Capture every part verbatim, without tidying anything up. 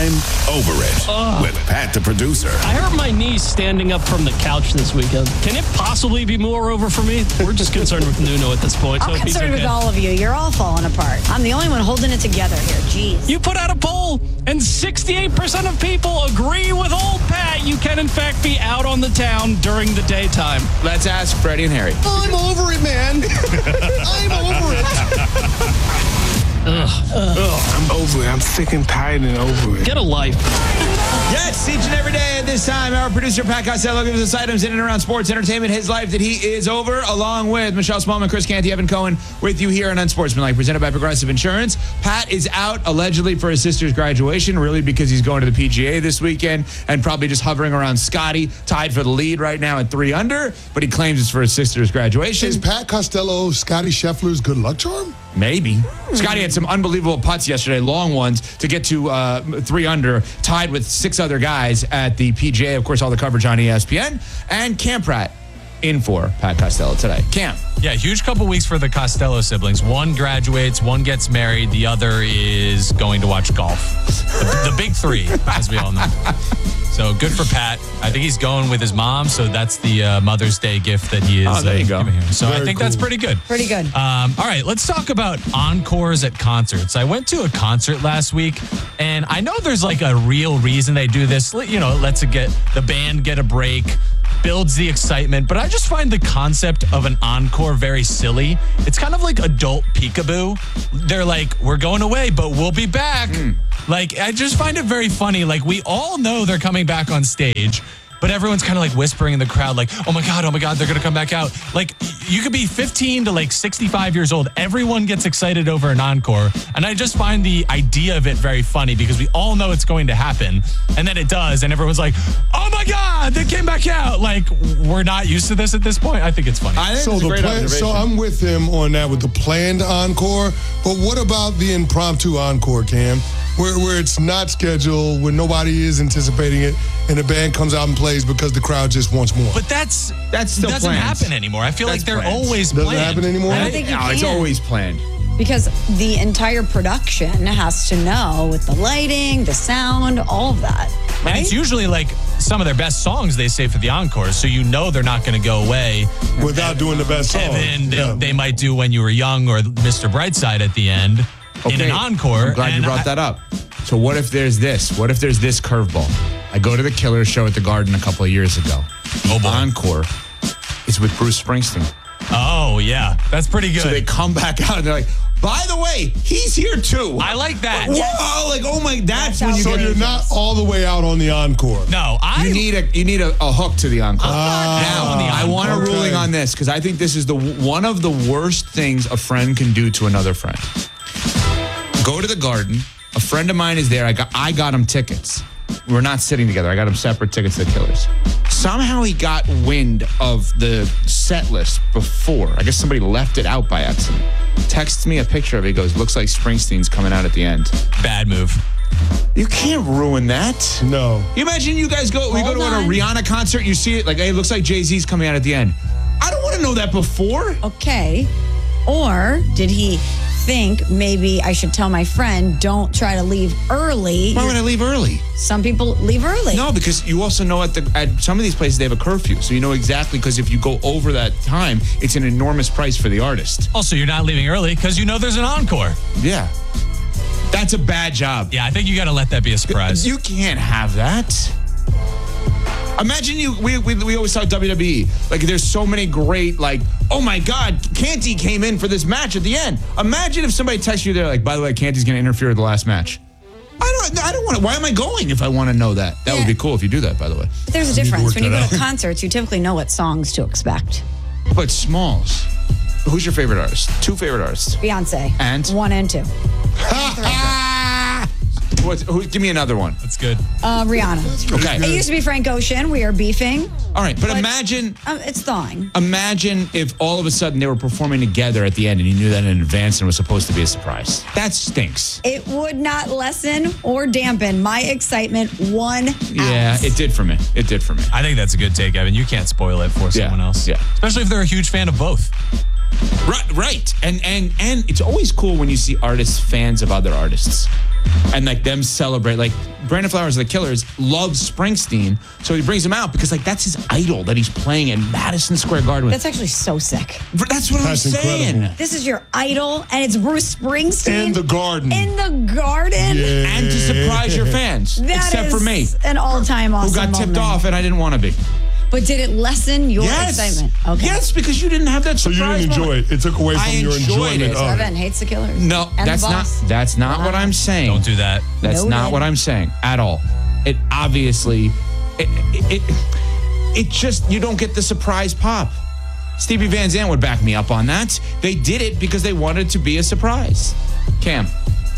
I'm Over It Ugh. with Pat the producer. I hurt my knee standing up from the couch this weekend. Can it possibly be more over for me? We're just concerned with Nuno at this point. I'm so concerned okay. with all of you. You're all falling apart. I'm the only one holding it together here. Jeez. You put out a poll, and sixty-eight percent of people agree with old Pat. You can, in fact, be out on the town during the daytime. Let's ask Freddie and Harry. I'm over it, man. I'm over it. Ugh. Ugh, I'm over it. I'm sick and tired and over it. Get a life. Yes, each and every day at this time, our producer, Pat Costello, gives us items in and around sports, entertainment, his life that he is over, along with Michelle Smallman, Chris Canty, Evan Cohen, with you here on Unsportsmanlike, presented by Progressive Insurance. Pat is out allegedly for his sister's graduation, really because he's going to the P G A this weekend and probably just hovering around Scotty, tied for the lead right now at three under, but he claims it's for his sister's graduation. Is Pat Costello Scotty Scheffler's good luck charm? Maybe. Scotty had some unbelievable putts yesterday, long ones, to get to uh, three under, tied with six other guys at the P G A. Of course, all the coverage on E S P N. And Cam Pratt in for Pat Costello today. Cam. Yeah, huge couple weeks for the Costello siblings. One graduates, one gets married, the other is going to watch golf. The, the big three, as we all know. So good for Pat. I think he's going with his mom, so that's the uh, Mother's Day gift that he is Oh, there you uh, go. giving her. So Very I think cool. that's pretty good. Pretty good. Um, all right, let's talk about encores at concerts. I went to a concert last week, and I know there's like a real reason they do this. You know, lets it get the band get a break, builds the excitement. But I just find the concept of an encore very silly. It's kind of like adult peekaboo. They're like, we're going away, but we'll be back. Mm. Like, I just find it very funny. Like, we all know they're coming back on stage, but everyone's kind of like whispering in the crowd, like, oh my God, oh my God, they're going to come back out. Like, you could be fifteen to like sixty-five years old. Everyone gets excited over an encore. And I just find the idea of it very funny because we all know it's going to happen. And then it does. And everyone's like, oh my God, they came back out. Like, we're not used to this at this point. I think it's funny. I think So it's a the great plan, observation. so I'm with him on that with the planned encore. But what about the impromptu encore, Cam? Where where it's not scheduled, where nobody is anticipating it, and the band comes out and plays because the crowd just wants more. But that's That's still doesn't planned. happen anymore. I feel That's like they're planned. always Doesn't planned. happen anymore? I don't think you no, it's can. always planned. Because the entire production has to know with the lighting, the sound, all of that. And Right? it's usually like some of their best songs they save for the encore, so you know they're not going to go away. Without doing the best song. Evan, they, Yeah. they might do When You Were Young or Mister Brightside at the end in an encore. I'm glad you and brought I- that up. So what if there's this? What if there's this curveball? I go to the Killers show at the Garden a couple of years ago. Oh, boy. Encore is with Bruce Springsteen. Oh, yeah. That's pretty good. So they come back out and they're like, by the way, he's here too. I like that. Whoa, like, oh my, that's when you So get you're not all the way out on the encore. No, I You need a you need a, a hook to the encore. not now, on the I want a encore. ruling on this because I think this is the one of the worst things a friend can do to another friend. Go to the Garden. A friend of mine is there. I got I got him tickets. We're not sitting together. I got him separate tickets to the Killers. Somehow he got wind of the set list before. I guess somebody left it out by accident. Texts me a picture of it. He goes, looks like Springsteen's coming out at the end. bad move. You can't ruin that. No. You imagine you guys go, we go Hold to a on. Rihanna concert, you see it, like, hey, it looks like Jay-Z's coming out at the end. I don't want to know that before. Okay. Or did he think maybe I should tell my friend, don't try to leave early? Why would I leave early? Some people leave early. No, because you also know at the at some of these places they have a curfew, so you know exactly, because if you go over that time, it's an enormous price for the artist. Also, you're not leaving early because you know there's an encore. Yeah. That's a bad job. Yeah, I think you got to let that be a surprise. You can't have that. Imagine you, we, we, we always talk W W E. Like, there's so many great, like, oh my God, Canty came in for this match at the end. Imagine if somebody texts you there, like, by the way, Canty's going to interfere with the last match. I don't, I don't want to, why am I going if I want to know that? That Yeah. would be cool if you do that, by the way. There's a to difference. work When you that go to out. concerts, you typically know what songs to expect. But Smalls, who's your favorite artist? Two favorite artists. Beyonce. And? One and two. What's, who, give me another one. That's good. Uh, Rihanna. Okay. It used to be Frank Ocean. We are beefing. All right, but But- imagine Um, it's thawing. imagine if all of a sudden they were performing together at the end and you knew that in advance and it was supposed to be a surprise. That stinks. It would not lessen or dampen my excitement one Yeah, ounce. it did for me. It did for me. I think that's a good take, Evan. You can't spoil it for Yeah, someone else. yeah. Especially if they're a huge fan of both. Right, right. And and and it's always cool when you see artists fans of other artists. and like them celebrate. Like Brandon Flowers of the Killers loves Springsteen, so he brings him out because like that's his idol that he's playing in Madison Square Garden with. That's actually so sick. That's what That's I'm saying. incredible. This is your idol, and it's Bruce Springsteen In the garden. In the garden. Yeah. And to surprise your fans, That except is for me, an all-time awesome who got tipped moment. off and I didn't want to be. But did it lessen your Yes. excitement? Okay. Yes, because you didn't have that So surprise you didn't enjoy moment. it. It took away from I your enjoyed enjoyment it. of it. Evan hates the Killers. No, And that's the not boss. that's not what Wow. I'm saying. Don't do that. That's Noted. not what I'm saying at all. It obviously, it, it, it, it just, you don't get the surprise pop. Stevie Van Zandt would back me up on that. They did it because they wanted to be a surprise. Cam.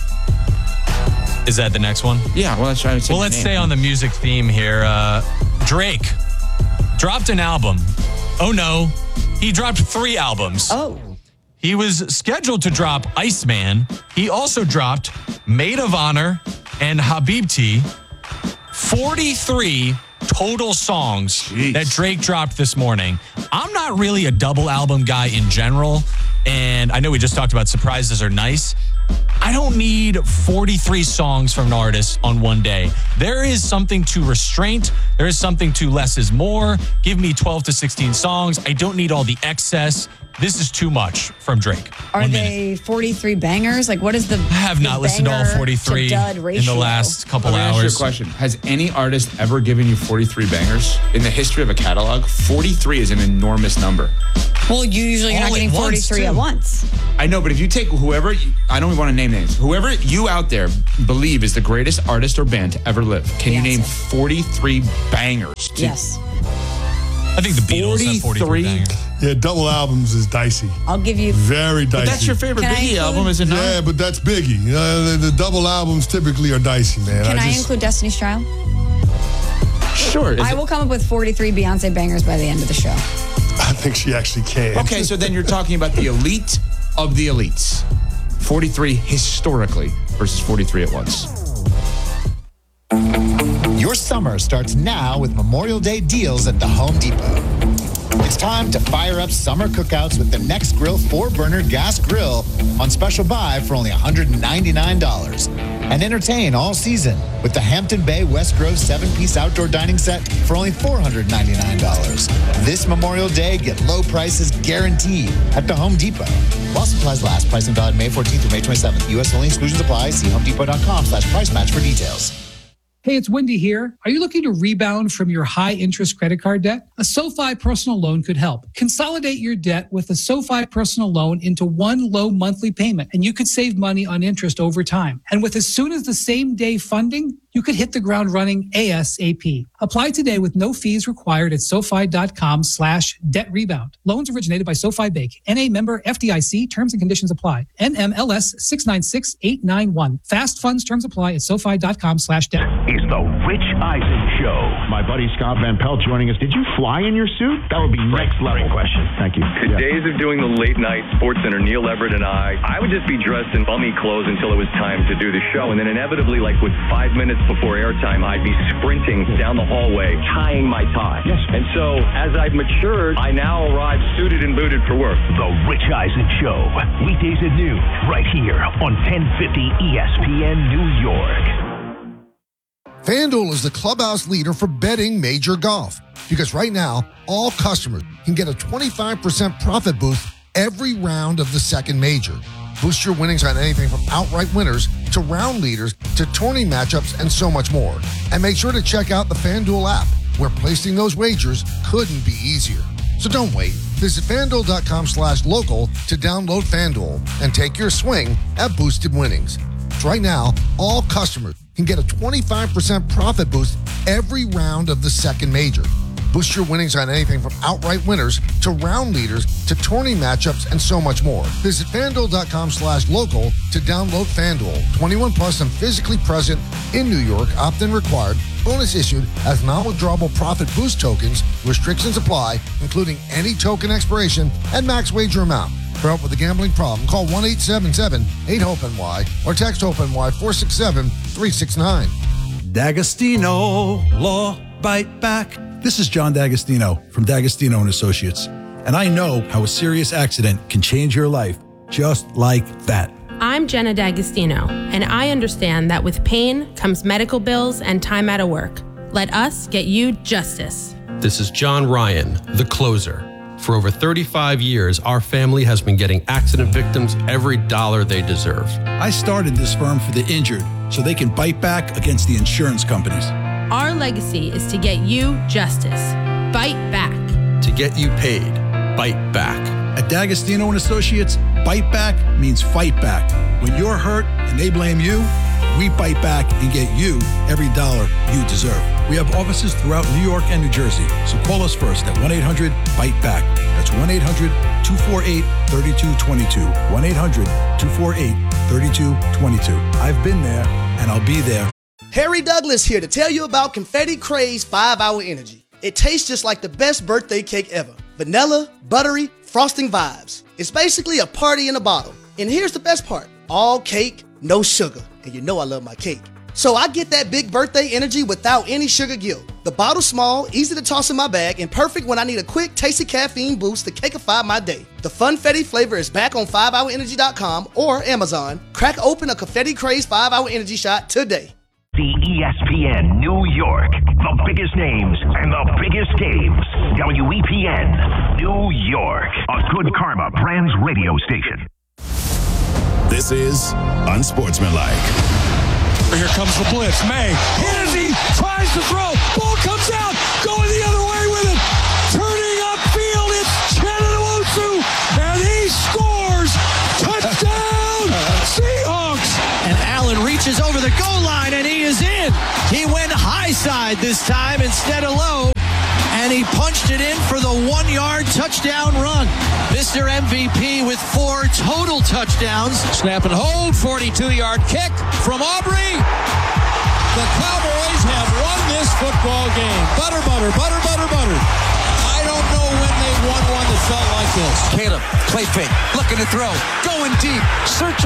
Is that the next one? Yeah, well, that's right. Well, let's stay on the music theme here. Uh, Drake dropped an album. Oh, no. He dropped three albums. Oh. He was scheduled to drop Iceman. He also dropped Maid of Honor and Habibti. forty-three total songs Jeez. that Drake dropped this morning. I'm not really a double album guy in general, and I know we just talked about surprises are nice. I don't need forty-three songs from an artist on one day. There is something to restraint. There is something to less is more. Give me twelve to sixteen songs. I don't need all the excess. This is too much from Drake. Are One they minute. forty-three bangers? Like, what is the I have not the listened to all banger forty-three to dud in ratio? the last couple Let me ask you a hours. question. Has any artist ever given you forty-three bangers in the history of a catalog? forty-three is an enormous number. Well, you usually you're All not at getting once, forty-three at too. once. I know, but if you take whoever, I don't even want to name names, whoever you out there believe is the greatest artist or band to ever live, can you Beyonce. name forty-three bangers? to- Yes. I think the Beatles have forty-three forty-three? bangers. Yeah, double albums is dicey. I'll give you. Very dicey. But that's your favorite Can I Biggie include- album, is it not? Yeah, but that's Biggie. Uh, the, the double albums typically are dicey, man. Can I, just, include Destiny's Child? Sure. Is I it- will come up with forty-three Beyonce bangers by the end of the show. I think she actually can. Okay, so then you're talking about the elite of the elites. forty-three historically versus forty-three at once. Your summer starts now with Memorial Day deals at the Home Depot. It's time to fire up summer cookouts with the Next Grill four-burner gas grill on special buy for only one hundred ninety-nine dollars. And entertain all season with the Hampton Bay West Grove seven-piece outdoor dining set for only four hundred ninety-nine dollars. This Memorial Day, get low prices guaranteed at the Home Depot. While supplies last, pricing valid May fourteenth through May twenty-seventh. U S only, exclusions apply. See homedepot.com slash price match for details. Hey, it's Wendy here. Are you looking to rebound from your high interest credit card debt? A SoFi personal loan could help. Consolidate your debt with a SoFi personal loan into one low monthly payment, and you could save money on interest over time. And with as soon as the same day funding, you could hit the ground running ASAP. Apply today with no fees required at SoFi.com slash debt rebound. Loans originated by SoFi Bank. N A member F D I C. Terms and conditions apply. N M L S six nine six eight nine one. Fast funds terms apply at SoFi.com slash debt. Is the Rich Eisen Show. My buddy Scott Van Pelt joining us. Did you fly in your suit? That would be next level. Great question. Thank you. The Yeah. days of doing the late night Sports Center, Neil Everett and I, I would just be dressed in bummy clothes until it was time to do the show. And then inevitably, like with five minutes before airtime, I'd be sprinting down the hallway, tying my tie. Yes. And so as I've matured, I now arrive suited and booted for work. The Rich Eisen Show. Weekdays at noon, right here on ten fifty E S P N New York. FanDuel is the clubhouse leader for betting major golf because right now, all customers can get a twenty-five percent profit boost every round of the second major. Boost your winnings on anything from outright winners to round leaders to tourney matchups and so much more. And make sure to check out the FanDuel app, where placing those wagers couldn't be easier. So don't wait. Visit FanDuel.com slash local to download FanDuel and take your swing at boosted winnings. Right now, all customers can get a twenty-five percent profit boost every round of the second major. Boost your winnings on anything from outright winners to round leaders to tourney matchups and so much more. Visit FanDuel.com slash local to download FanDuel. twenty-one plus and physically present in New York. Opt-in required. Bonus issued as non-withdrawable profit boost tokens. Restrictions apply, including any token expiration and max wager amount. For help with a gambling problem, call one eight seven seven eight hope N Y or text HOPE-NY four six seven three six nine. D'Agostino, Law Bite Back. This is John D'Agostino from D'Agostino and Associates, and I know how a serious accident can change your life just like that. I'm Jenna D'Agostino, and I understand that with pain comes medical bills and time out of work. Let us get you justice. This is John Ryan, the closer. For over thirty-five years, our family has been getting accident victims every dollar they deserve. I started this firm for the injured so they can bite back against the insurance companies. Our legacy is to get you justice. Bite back. To get you paid, bite back. At D'Agostino and Associates, bite back means fight back. When you're hurt and they blame you, we bite back and get you every dollar you deserve. We have offices throughout New York and New Jersey, so call us first at one eight hundred bite back. That's one eight hundred two four eight three two two two. one eight hundred two four eight three two two two. I've been there, and I'll be there. Harry Douglas here to tell you about Confetti Craze five hour Energy. It tastes just like the best birthday cake ever. Vanilla, buttery, frosting vibes. It's basically a party in a bottle. And here's the best part. All cake, no sugar. And you know I love my cake. So I get that big birthday energy without any sugar guilt. The bottle's small, easy to toss in my bag, and perfect when I need a quick, tasty caffeine boost to cakeify my day. The Funfetti flavor is back on five hour energy dot com or Amazon. Crack open a Confetti Craze five hour Energy shot today. The E S P N New York. The biggest names and the biggest games. W E P N New York. A Good Karma Brands radio station. This is Unsportsmanlike. Here comes the blitz. May. Hennessy tries to throw. Ball comes out. Going the other way with it. Turning upfield. It's Chenowusu. And he scores. Touchdown. Seahawks. And Allen reaches over the goal line and he is in. He went high side this time instead of low. And he punched it in for the one-yard touchdown run. Mister M V P with four total touchdowns. Snap and hold. forty-two yard kick from Aubrey. The Cowboys have won this football game. Butter, butter, butter, butter, butter. I don't know when they won one that felt like this. Caleb, play fake, looking to throw, going deep, searching.